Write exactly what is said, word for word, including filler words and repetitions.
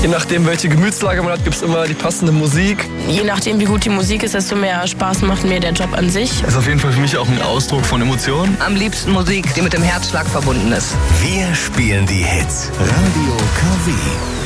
Je nachdem, welche Gemütslage man hat, gibt es immer die passende Musik. Je nachdem, wie gut die Musik ist, desto mehr Spaß macht mir der Job an sich. Das ist auf jeden Fall für mich auch ein Ausdruck von Emotionen. Am liebsten Musik, die mit dem Herzschlag verbunden ist. Wir spielen die Hits. Radio K W.